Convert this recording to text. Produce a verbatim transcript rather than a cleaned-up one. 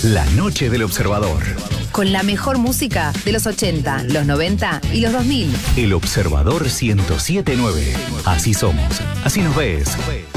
La noche del Observador. Con la mejor música de los ochenta, los noventa y los dos mil. El Observador ciento siete punto nueve. Así somos, así nos ves.